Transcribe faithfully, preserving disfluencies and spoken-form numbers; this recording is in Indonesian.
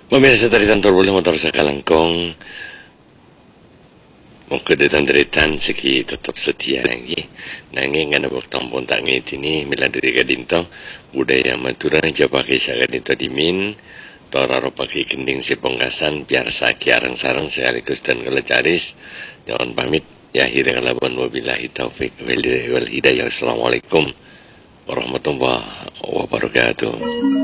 Pemirsa dari Tantor Boleh Motor Sakalangkong, mungkin detan-detan segi tetap setia lagi. Nanging ngana waktu pun tak ini miladiri kadinto budaya Madura japa kisah kadinto dimin toraro pakai kending si pongkasan biar saki arang-sarang sekaligus dan kelecaris. Jangan pamit ya akhirnya kalaban wabillahi taufik wal hidayah. Assalamualaikum warahmatullahi wabarakatuh.